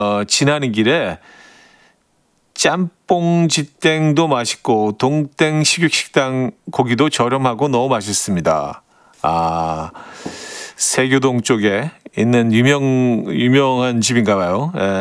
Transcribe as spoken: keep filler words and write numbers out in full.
어, 지나는 길에 짬뽕지땡도 맛있고 동땡 식육식당 고기도 저렴하고 너무 맛있습니다. 아, 세교동 쪽에 있는 유명 유명한 집인가 봐요. 예.